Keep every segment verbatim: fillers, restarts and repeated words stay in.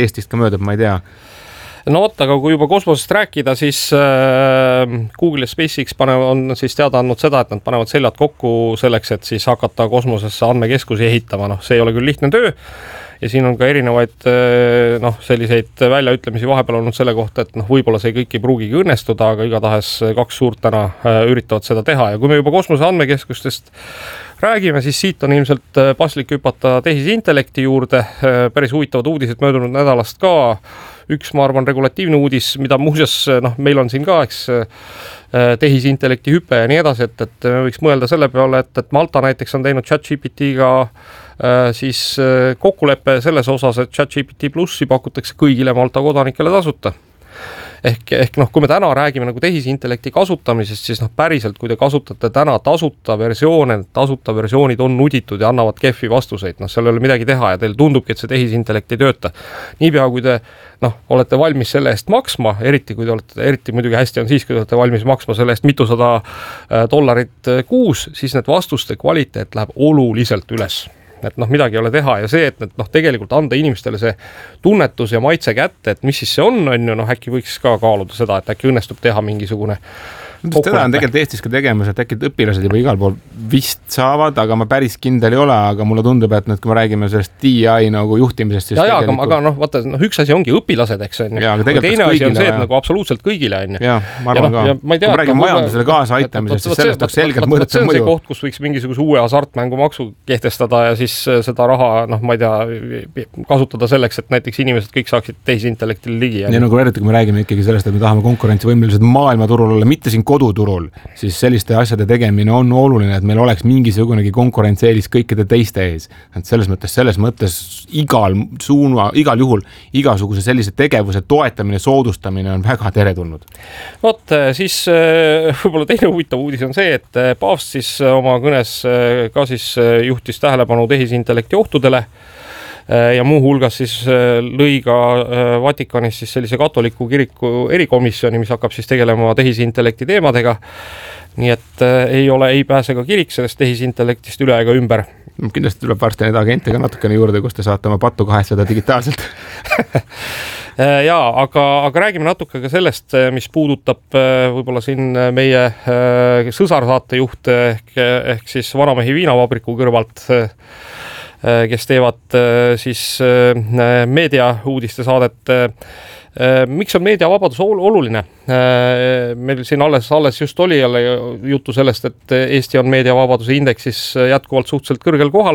Eestist ka möödab, ma ei tea. No vot, aga kui juba kosmosest rääkida, siis Google ja SpaceX panevad, on siis teada andnud seda, et nad panevad seljad kokku selleks, et siis hakata kosmosesse andmekeskusi ehitama. No, see ei ole küll lihtne töö ja siin on ka erinevaid noh, selliseid väljaütlemisi vahepeal olnud selle kohta, et noh, võib-olla see kõik ei pruugigi õnnestuda, aga igatahes kaks suurt täna üritavad seda teha. Ja kui me juba kosmose andmekeskustest räägime, siis siit on ilmselt paslik hüpata tehisintellekti juurde. Päris huvitavad uudised möödunud nädalast ka. Üks, ma arvan, regulatiivne uudis, mida muuseas, noh, meil on siin ka, eks, tehisintellekti hüpe ja nii edasi, et, et me võiks mõelda selle peale, et, et Malta näiteks on teinud ChatGPT-ga siis kokkuleppe selles osas, et ChatGPT plussi pakutakse kõigile Malta kodanikele tasuta. Ehk, ehk noh, kui me täna räägime nagu tehisintellekti kasutamisest, siis noh, päriselt, kui te kasutate täna tasuta versioone, tasuta versioonid on nuditud ja annavad kehvi vastuseid, noh, seal ei ole midagi teha ja teil tundubki, et see tehisintellekt ei tööta. Niipea, kui te noh, olete valmis selle eest maksma, eriti kui te olete, eriti muidugi hästi on siis, kui te olete valmis maksma selle eest mitusada dollarit kuus, siis need vastuste kvaliteet läheb oluliselt üles. Et noh, midagi ei ole teha ja see, et noh, tegelikult anda inimestele see tunnetus ja maitse kätte, et mis siis see on, on ju, noh, äkki võiks ka kaaluda seda, et äkki õnnestub teha mingisugune Seda on tegelikult Eestis ka tegemas, et äkki õpilased juba igal pool vist saavad, aga ma päris kindel ei ole, aga mulle tundub, et nüüd, kui me räägime sellest D I nagu juhtimisest, siis ja, tegelikult... ja, aga, aga noh, vaata, noh, üks asi ongi õpilased, eks on. Ja, aga teine asi on see, et nagu absoluutselt kõigile on. Ja, ma arvan ja, ka. Ma kui me räägime majandusele kaasa aitamisest, siis sellest oleks selgelt mõõdetud mõju. See on see koht, kus võiks mingisuguse uue hasartmängumaksu kehtestada ja siis seda raha, noh, ma ei tea, kasutada selleks, et näiteks inimesed kõik saaksid tehisintellektile ligi. Ja nagu eriti, kui me räägime ikkagi sellest, et me tahame konkurentsivõimelised maailmaturul olla, mitte siin koduturul, siis selliste asjade tegemine on oluline, et meil oleks mingisugunegi konkurentsieelis kõikide teiste ees. Et selles mõttes, selles mõttes igal suuna, igal juhul igasuguse sellise tegevuse toetamine, soodustamine on väga teretulnud. Vot, siis võib-olla teine huvitav uudis on see, et paavst siis oma kõnes ka siis juhtis tähelepanu tehisintellekti ohtudele ja muu hulgas siis lõi ka Vatikanis siis sellise katoliku kiriku erikomisjoni, mis hakkab siis tegelema tehisintellekti teemadega. Nii et ei ole, ei pääse ka kirik sellest tehisintellektist üle ega ümber. Kindlasti tuleb varsti neid agente ka natukene juurde, kus te saate oma pattu kahestada digitaalselt. ja, aga, aga räägime natuke ka sellest, mis puudutab võib-olla siin meie sõsarsaatejuht ehk, ehk siis Vanamehi viinavabriku kõrvalt, kes teevad siis meediauudiste saadet. Miks on meediavabadus oluline? Meil siin alles, alles just oli jälle juttu sellest, et Eesti on meediavabaduse indeksis jätkuvalt suhteliselt kõrgel kohal.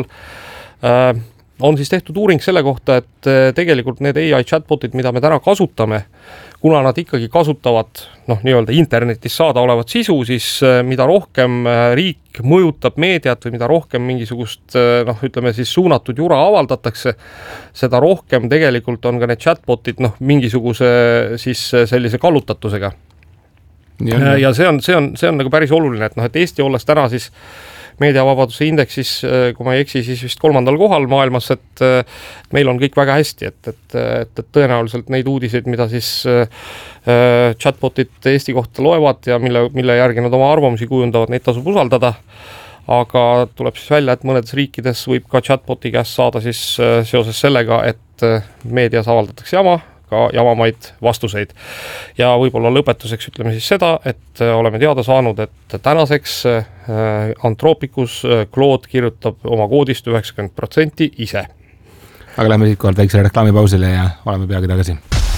On siis tehtud uuring selle kohta, et tegelikult need A I chatbotid, mida me täna kasutame, kuna nad ikkagi kasutavad noh, nii-öelda internetis saada olevat sisu, siis mida rohkem riik mõjutab meediat või mida rohkem mingisugust noh, ütleme siis suunatud jura avaldatakse, seda rohkem tegelikult on ka need chatbotid noh, mingisuguse siis sellise kallutatusega. Ja, ja see on, see on, see on nagu päris oluline, et noh, et Eesti olles täna siis meediavabaduse indeksis, kui ma ei eksi, siis vist kolmandal kohal maailmas, et meil on kõik väga hästi, et, et, et, et tõenäoliselt neid uudiseid, mida siis chatbotit Eesti kohta loevad ja mille, mille järgi nad oma arvamusi kujundavad, neid tasub usaldada. Aga tuleb siis välja, et mõnedes riikides võib ka chatboti käest saada siis seoses sellega, et meedias avaldatakse jama, ka jamamaid vastuseid. Ja võib-olla lõpetuseks ütleme siis seda, et oleme teada saanud, et tänaseks Anthropicus Claude kirjutab oma koodist üheksakümmend protsenti ise. Aga lähme siit kohalt väiksele reklaamipausile ja oleme peagi tagasi.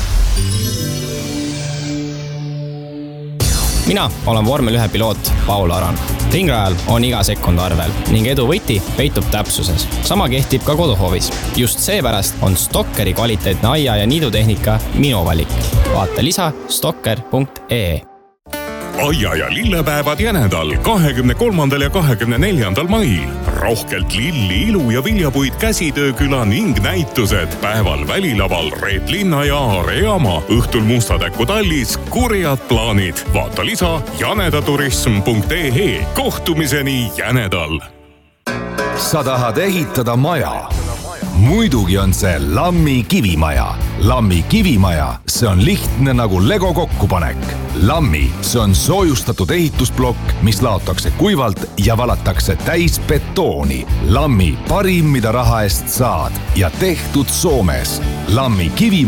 Mina olen vormel ühe piloot Paul Aran. Ringrajal on iga sekund arvel ning edu võti peitub täpsuses. Sama kehtib ka koduhoovis. Just seepärast on Stokkeri kvaliteetne aia- ja niidutehnika minu valik. Vaata lisa stokker punkt ee. Aia- ja lillepäevad Jänedal kahekümne kolmandal ja kahekümne neljandal mail. Rohkelt lilli, ilu ja viljapuid käsitööküla ning näitused. Päeval välilaval Reet Linna ja Aare Jaama. Õhtul Mustatäku tallis kurjad plaanid. Vaata lisa janedaturism punkt ee. Kohtumiseni Jänedal. Sa tahad ehitada maja, muidugi on see Lammi kivimaja. Lammi kivimaja, see on lihtne nagu Lego kokkupanek. Lammi, see on soojustatud ehitusblokk, mis laotakse kuivalt ja valatakse täis betooni. Lammi parim, mida raha eest saad ja tehtud Soomes. Lammi kivi